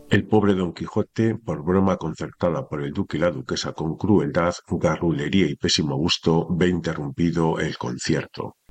El pobre Don Quijote, por broma concertada por el duque y la duquesa con crueldad, garrulería y pésimo gusto, ve interrumpido el concierto.